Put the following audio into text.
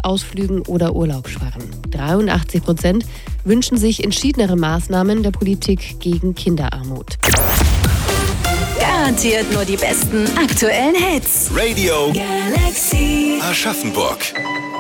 Ausflügen oder Urlaub sparen. 83% wünschen sich entschiedenere Maßnahmen der Politik gegen Kinderarmut. Garantiert nur die besten aktuellen Hits. Radio Galaxy. Aschaffenburg.